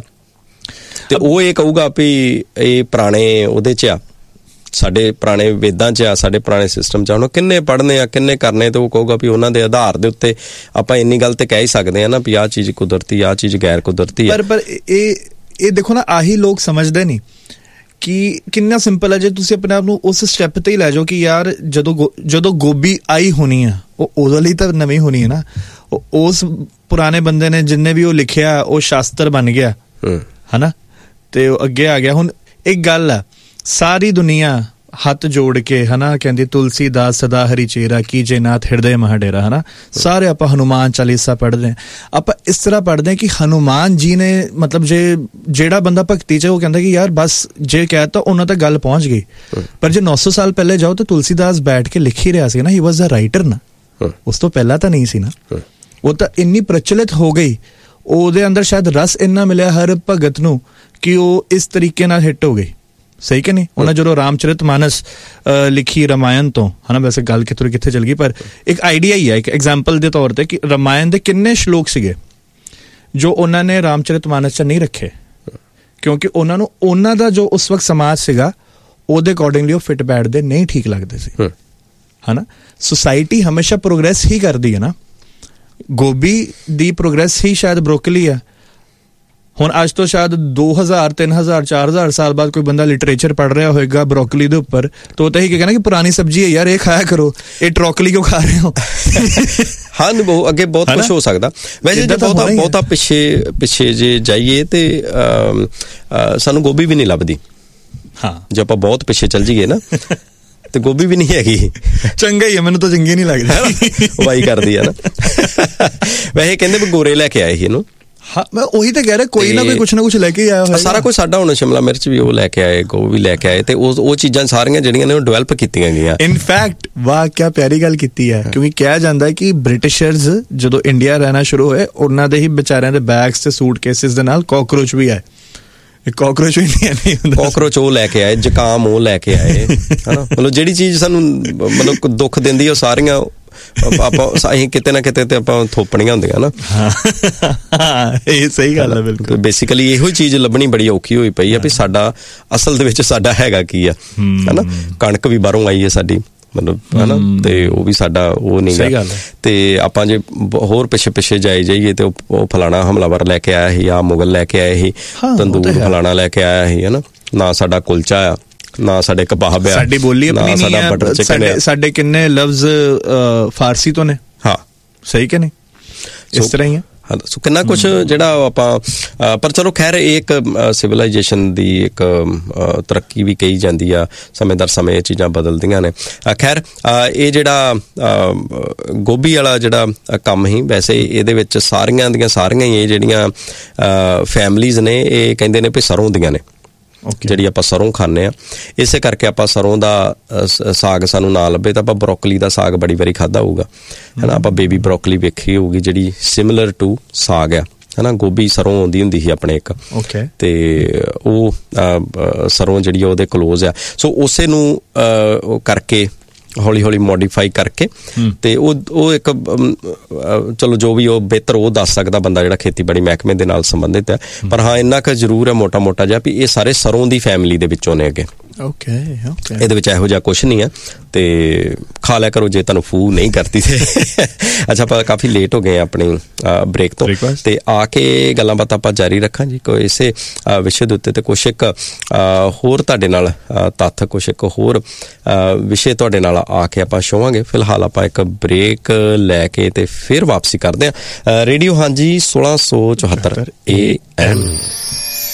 ਤੇ ਉਹ ਇਹ ਕਹੂਗਾ ਵੀ ਇਹ ਪੁਰਾਣੇ ਉਹਦੇ 'ਚ ਆ, ਸਾਡੇ ਪੁਰਾਣੇ ਵੇਦਾਂ 'ਚ ਆ, ਸਾਡੇ ਪੁਰਾਣੇ ਸਿਸਟਮ 'ਚ ਆ। ਹੁਣ ਕਿੰਨੇ ਪੜ੍ਹਨੇ ਆ, ਕਿੰਨੇ ਕਰਨੇ, ਤੇ ਉਹ ਕਹੂਗਾ ਵੀ ਉਹਨਾਂ ਦੇ ਆਧਾਰ ਦੇ ਉੱਤੇ ਆਪਾਂ ਇੰਨੀ ਗੱਲ ਤੇ ਕਹਿ ਹੀ ਸਕਦੇ ਹਾਂ ਨਾ ਵੀ ਆਹ ਚੀਜ਼ ਕੁਦਰਤੀ, ਆਹ ਚੀਜ਼ ਗੈਰ ਕੁਦਰਤੀ ਹੈ। ਪਰ ਇਹ ਦੇਖੋ ਨਾ, ਆਹੀ ਲੋਕ ਸਮਝਦੇ ਨਹੀਂ ਕਿ ਕਿੰਨਾ ਸਿੰਪਲ ਹੈ। ਜੇ ਤੁਸੀਂ ਆਪਣੇ ਆਪ ਨੂੰ ਉਸ ਸਟੈਪ ਤੇ ਹੀ ਲੈ ਜਾਓ ਕਿ ਯਾਰ ਜਦੋਂ ਗੋਭੀ ਆਈ ਹੋਣੀ ਆ, ਉਹ ਉਹਦੇ ਲਈ ਤਾਂ ਨਵੀਂ ਹੋਣੀ ਹੈ ਨਾ। ਉਸ ਪੁਰਾਣੇ ਬੰਦੇ ਨੇ ਜਿੰਨੇ ਵੀ ਉਹ ਲਿਖਿਆ, ਉਹ ਸ਼ਾਸਤਰ ਬਣ ਗਿਆ ਹਨਾ, ਤੇ ਉਹ ਅੱਗੇ ਆ ਗਿਆ। ਹੁਣ ਇੱਕ ਗੱਲ ਆ, ਸਾਰੀ ਦੁਨੀਆ ਹੱਥ ਜੋੜ ਕੇ ਹਨਾ ਕਹਿੰਦੀ ਤੁਲਸੀਦਾਸ ਸਦਾ ਹਰੀ ਚੇਰਾ ਕੀਜੇ ਨਾਥ ਹਿਰਦੇ ਮਹਾਡੇਰਾ ਹਨਾ। ਸਾਰੇ ਆਪਾਂ ਹਨੂਮਾਨ ਚਾਲੀਸਾ ਪੜ੍ਹਦੇ ਹਾਂ। ਆਪਾਂ ਇਸ ਤਰ੍ਹਾਂ ਪੜ੍ਹਦੇ ਹਾਂ ਕਿ ਹਨੂਮਾਨ ਜੀ ਨੇ ਮਤਲਬ ਜਿਹੜਾ ਬੰਦਾ ਭਗਤੀ 'ਚ ਉਹ ਕਹਿੰਦਾ ਕਿ ਯਾਰ ਬਸ ਜੇ ਕਹਿਤਾ ਉਹਨਾਂ ਤੱਕ ਗੱਲ ਪਹੁੰਚ ਗਈ। ਪਰ ਜੇ 900 ਸਾਲ ਪਹਿਲੇ ਜਾਓ ਤਾਂ ਤੁਲਸੀਦਾਸ ਬੈਠ ਕੇ ਲਿਖ ਹੀ ਰਿਹਾ ਸੀ ਨਾ, ਹੀ ਵਾਜ਼ ਅ ਰਾਈਟਰ ਨਾ। ਉਸ ਤੋਂ ਪਹਿਲਾਂ ਤਾਂ ਨਹੀਂ ਸੀ ਨਾ। ਉਹ ਤਾਂ ਇੰਨੀ ਪ੍ਰਚਲਿਤ ਹੋ ਗਈ, ਉਹਦੇ ਅੰਦਰ ਸ਼ਾਇਦ ਰਸ ਇੰਨਾ ਮਿਲਿਆ ਹਰ ਭਗਤ ਨੂੰ ਕਿ ਉਹ ਇਸ ਤਰੀਕੇ ਨਾਲ ਹਿੱਟ ਹੋ ਗਈ। ਸਹੀ ਕਿ ਨਹੀਂ? ਉਹਨਾਂ ਜਦੋਂ ਰਾਮਚਰਿਤ ਮਾਨਸ ਲਿਖੀ ਰਮਾਇਣ ਤੋਂ ਹਨਾ, ਵੈਸੇ ਗੱਲ ਕਿੱਥੇ ਚਲ ਗਈ, ਪਰ ਇੱਕ ਆਈਡੀਆ ਹੀ ਹੈ, ਇੱਕ ਐਗਜ਼ਾਮਪਲ ਦੇ ਤੌਰ ਤੇ, ਕਿ ਰਮਾਇਣ ਦੇ ਕਿੰਨੇ ਸ਼ਲੋਕ ਸੀਗੇ ਜੋ ਉਹਨਾਂ ਨੇ ਰਾਮਚਰਿਤ ਮਾਨਸ 'ਚ ਨਹੀਂ ਰੱਖੇ, ਕਿਉਂਕਿ ਉਹਨਾਂ ਨੂੰ ਉਹਨਾਂ ਦਾ ਜੋ ਉਸ ਵਕਤ ਸਮਾਜ ਸੀਗਾ ਉਹਦੇ ਅਕੋਰਡਿੰਗਲੀ ਉਹ ਫਿੱਟ ਬੈਠਦੇ ਨਹੀਂ, ਠੀਕ ਲੱਗਦੇ ਸੀ ਹਨਾ। ਸੁਸਾਇਟੀ ਹਮੇਸ਼ਾ ਪ੍ਰੋਗਰੈਸ ਹੀ ਕਰਦੀ ਹੈ ਨਾ। ਗੋਭੀ ਦੀ ਪ੍ਰੋਗਰੈਸ ਹੀ ਸ਼ਾਇਦ ਬਰੋਕਲੀ ਆ। ਹੁਣ ਅੱਜ ਤੋਂ ਸ਼ਾਇਦ 2000 3000 4000 ਸਾਲ ਬਾਅਦ ਕੋਈ ਬੰਦਾ ਲਿਟਰੇਚਰ ਪੜ੍ਹ ਰਿਹਾ ਹੋਏਗਾ ਬਰੋਕਲੀ ਦੇ ਉੱਪਰ, ਤਾਂ ਉਹ ਤਾਂ ਇਹੀ ਕਹਿਣਾ ਕਿ ਪੁਰਾਣੀ ਸਬਜ਼ੀ ਹੈ ਯਾਰ, ਇਹ ਖਾਇਆ ਕਰੋ, ਇਹ ਟਰੋਕਲੀ ਕਿਉਂ ਖਾ ਰਹੇ ਹੋ? ਹਾਂ, ਅੱਗੇ ਬਹੁਤ ਕੁਝ ਹੋ ਸਕਦਾ। ਵੈਸੇ ਜੇ ਬਹੁਤਾ ਪਿੱਛੇ ਜੇ ਜਾਈਏ ਤੇ ਸਾਨੂੰ ਗੋਭੀ ਵੀ ਨਹੀਂ ਲੱਭਦੀ। ਹਾਂ, ਜੇ ਆਪਾਂ ਬਹੁਤ ਪਿੱਛੇ ਚੱਲ ਜਾਈਏ ਨਾ ਤੇ ਗੋਭੀ ਵੀ ਨਹੀਂ ਹੈਗੀ। ਚੰਗਾ ਹੀ ਹੈ, ਮੈਨੂੰ ਤਾਂ ਚੰਗੀ ਨਹੀਂ ਲੱਗਦੀ, ਵਾਈ ਕਰਦੀ ਆ ਨਾ। ਵੈਸੇ ਕਹਿੰਦੇ ਵੀ ਗੋਰੇ ਲੈ ਕੇ ਆਏ ਸੀ ਇਹਨੂੰ। ਹਾਂ, ਮੈਂ ਉਹੀ ਤਾਂ ਕਹਿ ਰਿਹਾ, ਕੋਈ ਨਾ ਕੋਈ ਕੁਛ ਨਾ ਕੁਛ ਲੈ ਕੇ ਆਇਆ ਹੋਇਆ। ਸਾਰਾ ਕੁਝ ਸਾਡਾ ਹੁਣ ਸ਼ਿਮਲਾ ਮਿਰਚ ਵੀ ਉਹ ਲੈ ਕੇ ਆਏ, ਗੋਭੀ ਵੀ ਲੈ ਕੇ ਆਏ, ਤੇ ਉਹ ਚੀਜ਼ਾਂ ਸਾਰੀਆਂ ਜਿਹੜੀਆਂ ਨੇ ਉਹ ਡਿਵੈਲਪ ਕੀਤੀਆਂ ਗਈਆਂ। ਇਨਫੈਕਟ ਵਾਹ ਕਿਆ ਪਿਆਰੀ ਗੱਲ ਕੀਤੀ ਹੈ, ਕਿਉਂਕਿ ਕਿਹਾ ਜਾਂਦਾ ਹੈ ਕਿ ਬ੍ਰਿਟਿਸ਼ਰਜ਼ ਜਦੋਂ ਇੰਡੀਆ ਰਹਿਣਾ ਸ਼ੁਰੂ ਹੋਏ, ਉਹਨਾਂ ਦੇ ਹੀ ਵਿਚਾਰਿਆਂ ਦੇ ਬੈਗਸ ਤੇ ਸੂਟਕੇਸਿਸ ਦੇ ਨਾਲ ਕਾਕਰੋਚ ਵੀ ਆਏ। ਕਾਕਰੋਚ ਵੀ ਨਹੀਂ ਹੁੰਦਾ, ਕਾਕਰੋਚ ਉਹ ਲੈ ਕੇ ਆਏ, ਜ਼ੁਕਾਮ ਉਹ ਲੈ ਕੇ ਆਏ ਹਨਾ। ਮਤਲਬ ਜਿਹੜੀ ਚੀਜ਼ ਸਾਨੂੰ ਮਤਲਬ ਦੁੱਖ ਦਿੰਦੀ ਉਹ ਸਾਰੀਆਂ ਆਪਾਂ ਅਸੀਂ ਕਿਤੇ ਨਾ ਕਿਤੇ ਤੇ ਆਪਾਂ ਥੋਪਣੀਆਂ ਹੁੰਦੀਆਂ ਨਾ। ਇਹ ਸਹੀ ਗੱਲ ਹੈ, ਬਿਲਕੁਲ। ਬੇਸਿਕਲੀ ਇਹੋ ਚੀਜ਼ ਲੱਭਣੀ ਬੜੀ ਔਖੀ ਹੋਈ ਪਈ ਆ ਵੀ ਸਾਡਾ ਅਸਲ ਦੇ ਵਿੱਚ ਸਾਡਾ ਹੈਗਾ ਕੀ ਆ ਹਨਾ। ਕਣਕ ਵੀ ਬਾਹਰੋਂ ਆਈ ਹੈ ਸਾਡੀ, ਮਤਲਬ ਹਨਾ, ਤੇ ਉਹ ਵੀ ਸਾਡਾ ਉਹ ਨਹੀਂ ਗਾ। ਤੇ ਆਪਾਂ ਜੇ ਹੋਰ ਪਿੱਛੇ ਜਾਈਏ ਤੇ ਉਹ ਫਲਾਣਾ ਹਮਲਾਵਰ ਲੈ ਕੇ ਆਇਆ ਸੀ, ਆ ਮੁਗਲ ਲੈ ਕੇ ਆਏ ਸੀ, ਤੰਦੂਰ ਫਲਾਣਾ ਲੈ ਕੇ ਆਇਆ ਸੀ ਹਨਾ। ਨਾ ਸਾਡਾ ਕੁਲਚਾ ਆ, ਨਾ ਸਾਡੇ ਕਬਾਬ ਆ, ਸਾਡੀ ਬੋਲੀ ਆਪਣੀ ਨਹੀਂ ਹੈ, ਸਾਡੇ ਕਿੰਨੇ ਲਫ਼ਜ਼ ਫਾਰਸੀ ਤੋਂ ਨੇ। ਹਾਂ, ਸਹੀ ਕਿ ਨਹੀਂ? ਇਸ ਤਰ੍ਹਾਂ ਹੀ ਹੈ। ਸੋ ਕਿੰਨਾ ਕੁਛ ਜਿਹੜਾ ਆਪਾਂ ਪਰ ਚਲੋ ਖੈਰ ਇੱਕ ਸਿਵਲਾਈਜੇਸ਼ਨ ਦੀ ਇੱਕ ਤਰੱਕੀ ਵੀ ਕਹੀ ਜਾਂਦੀ ਆ, ਸਮੇਂ ਦਰ ਸਮੇਂ ਇਹ ਚੀਜ਼ਾਂ ਬਦਲਦੀਆਂ ਨੇ। ਖੈਰ ਇਹ ਜਿਹੜਾ ਗੋਭੀ ਵਾਲਾ ਜਿਹੜਾ ਕੰਮ ਸੀ, ਵੈਸੇ ਇਹਦੇ ਵਿੱਚ ਸਾਰੀਆਂ ਹੀ ਇਹ ਜਿਹੜੀਆਂ ਫੈਮਲੀਜ਼ ਨੇ ਇਹ ਕਹਿੰਦੇ ਨੇ ਵੀ ਸਰੋਂ ਦੀਆਂ ਨੇ। ਜਿਹੜੀ ਆਪਾਂ ਸਰੋਂ ਖਾਂਦੇ ਆ। ਇਸੇ ਕਰਕੇ ਆਪਾਂ ਸਰੋਂ ਦਾ ਸਾਗ ਸਾਨੂੰ ਨਾ ਲੱਭੇ ਤਾਂ ਆਪਾਂ ਬਰੋਕਲੀ ਦਾ ਸਾਗ ਬੜੀ ਵਾਰੀ ਖਾਧਾ ਹੋਊਗਾ, ਹੈ ਨਾ। ਆਪਾਂ ਬੇਬੀ ਬਰੋਕਲੀ ਵੇਖੀ ਹੋਊਗੀ ਜਿਹੜੀ ਸਿਮਿਲਰ ਟੂ ਸਾਗ ਆ, ਹੈ ਨਾ। ਗੋਭੀ ਸਰੋਂ ਆਉਂਦੀ ਹੁੰਦੀ ਸੀ ਆਪਣੇ ਇੱਕ, ਤੇ ਉਹ ਸਰੋਂ ਜਿਹੜੀ ਆ ਉਹਦੇ ਕਲੋਜ਼ ਆ। ਸੋ ਉਸੇ ਨੂੰ ਕਰਕੇ ਹੌਲੀ ਹੌਲੀ ਮੋਡੀਫਾਈ ਕਰਕੇ ਤੇ ਉਹ ਇੱਕ ਚਲੋ ਜੋ ਵੀ ਉਹ ਬਿਹਤਰ ਉਹ ਦੱਸ ਸਕਦਾ ਬੰਦਾ ਜਿਹੜਾ ਖੇਤੀਬਾੜੀ ਮਹਿਕਮੇ ਦੇ ਨਾਲ ਸੰਬੰਧਿਤ ਹੈ। ਪਰ ਹਾਂ ਇੰਨਾ ਕੁ ਜ਼ਰੂਰ ਹੈ ਮੋਟਾ ਮੋਟਾ ਜਿਹਾ ਵੀ ਇਹ ਸਾਰੇ ਸਰੋਂ ਦੀ ਫੈਮਿਲੀ ਦੇ ਵਿੱਚੋਂ ਨੇ ਅੱਗੇ। ਇਹਦੇ ਵਿੱਚ ਇਹੋ ਜਿਹਾ ਕੁਛ ਨਹੀਂ ਹੈ ਤੇ ਖਾ ਲਿਆ ਕਰੋ ਜੇ ਤੁਹਾਨੂੰ ਫੂ ਨਹੀਂ ਕਰਦੀ ਤੇ। ਅੱਛਾ, ਆਪਾਂ ਕਾਫੀ ਲੇਟ ਹੋ ਗਏ ਆਪਣੀ ਬ੍ਰੇਕ ਤੋਂ, ਤੇ ਆ ਕੇ ਗੱਲਾਂ ਬਾਤਾਂ ਆਪਾਂ ਜਾਰੀ ਰੱਖਾਂ ਜੀ ਕੋਈ ਇਸੇ ਵਿਸ਼ੇ ਦੇ ਉੱਤੇ, ਤੇ ਕੁਛ ਇੱਕ ਹੋਰ ਤੁਹਾਡੇ ਨਾਲ ਤੱਥ, ਕੁਛ ਇੱਕ ਹੋਰ ਵਿਸ਼ੇ ਤੁਹਾਡੇ ਨਾਲ ਆ ਕੇ ਆਪਾਂ ਛੋਵਾਂਗੇ। ਫਿਲਹਾਲ ਆਪਾਂ ਇੱਕ ਬ੍ਰੇਕ ਲੈ ਕੇ ਤੇ ਫਿਰ ਵਾਪਸੀ ਕਰਦੇ ਹਾਂ। ਰੇਡੀਓ ਹਾਂਜੀ 1674 AM।